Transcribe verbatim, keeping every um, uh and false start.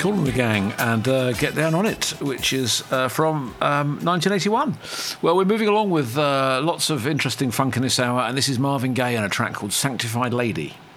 Kool and the Gang and uh, Get Down on It, which is uh, from um, nineteen eighty-one. Well, we're moving along with uh, lots of interesting funk in this hour, and this is Marvin Gaye and a track called Sanctified Lady.